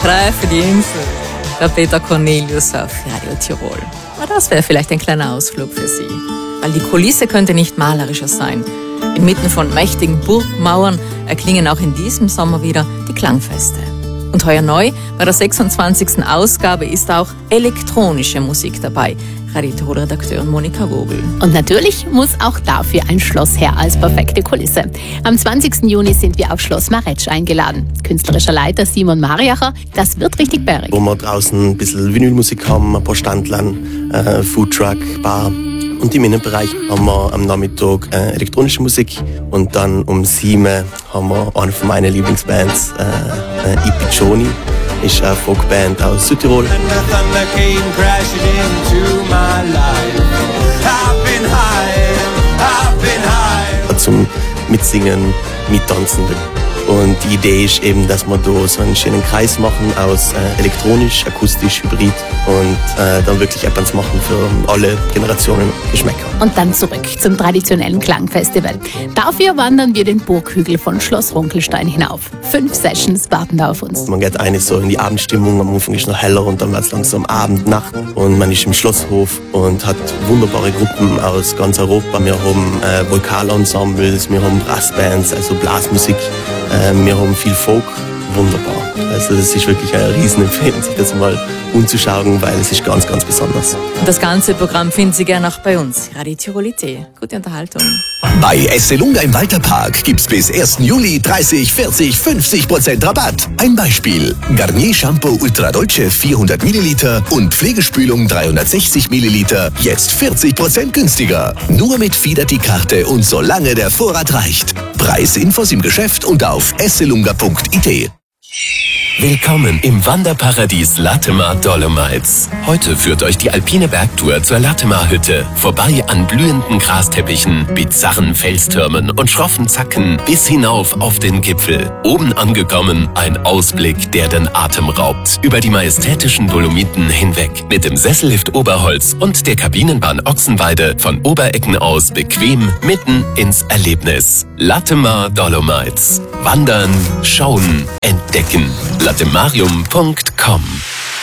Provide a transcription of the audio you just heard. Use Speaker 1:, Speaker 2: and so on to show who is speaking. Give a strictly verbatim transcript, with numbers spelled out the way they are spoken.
Speaker 1: Frei für die Insel. Der Peter Cornelius auf Radio Tirol. Aber das wäre vielleicht ein kleiner Ausflug für Sie. Weil die Kulisse könnte nicht malerischer sein. Inmitten von mächtigen Burgmauern erklingen auch in diesem Sommer wieder die Klangfeste. Und heuer neu, bei der sechsundzwanzigsten Ausgabe, ist auch elektronische Musik dabei. Radio Tirol-Redakteurin Monika Vogel.
Speaker 2: Und natürlich muss auch dafür ein Schloss her als perfekte Kulisse. Am zwanzigsten Juni sind wir auf Schloss Maretsch eingeladen. Künstlerischer Leiter Simon Mariacher, das wird richtig bärig.
Speaker 3: Wo wir draußen ein bisschen Vinylmusik haben, ein paar Standlern, äh, Foodtruck, Bar. Und im Innenbereich haben wir am Nachmittag äh, elektronische Musik. Und dann um sieben haben wir eine von meinen Lieblingsbands, äh, äh, Ipiccioni. Ist eine Folkband aus Südtirol. Zum Mitsingen, Mittanzen. Und die Idee ist eben, dass wir da so einen schönen Kreis machen aus äh, elektronisch, akustisch, hybrid und äh, dann wirklich etwas machen für alle Generationen Geschmäcker.
Speaker 2: Und dann zurück zum traditionellen Klangfestival. Dafür wandern wir den Burghügel von Schloss Runkelstein hinauf. Fünf Sessions warten da auf uns.
Speaker 3: Man geht eine so in die Abendstimmung, am Anfang ist es noch heller und dann wird es langsam Abend, Nacht und man ist im Schlosshof und hat wunderbare Gruppen aus ganz Europa. Wir haben äh, Vokalensembles, wir haben Brassbands, also Blasmusik. Wir haben viel Folk, wunderbar. Also das ist wirklich eine Riesenempfehlung, sich das mal umzuschauen, weil es ist ganz, ganz besonders.
Speaker 1: Und das ganze Programm finden Sie gerne auch bei uns. Radio Tirolite. Gute Unterhaltung.
Speaker 4: Bei Esselunga im Walterpark gibt's bis ersten Juli dreißig, vierzig, fünfzig Prozent Rabatt. Ein Beispiel: Garnier Shampoo Ultra Dolce vierhundert Milliliter und Pflegespülung dreihundertsechzig Milliliter. Jetzt vierzig Prozent günstiger. Nur mit Fidelity-Karte und solange der Vorrat reicht. Preisinfos im Geschäft und auf esselunga punkt it.
Speaker 5: Willkommen im Wanderparadies Latemar Dolomites. Heute führt euch die alpine Bergtour zur Latemar-Hütte. Vorbei an blühenden Grasteppichen, bizarren Felstürmen und schroffen Zacken bis hinauf auf den Gipfel. Oben angekommen, ein Ausblick, der den Atem raubt. Über die majestätischen Dolomiten hinweg. Mit dem Sessellift Oberholz und der Kabinenbahn Ochsenweide von Oberecken aus bequem mitten ins Erlebnis. Latemar Dolomites. Wandern, schauen, entdecken. latemarium punkt com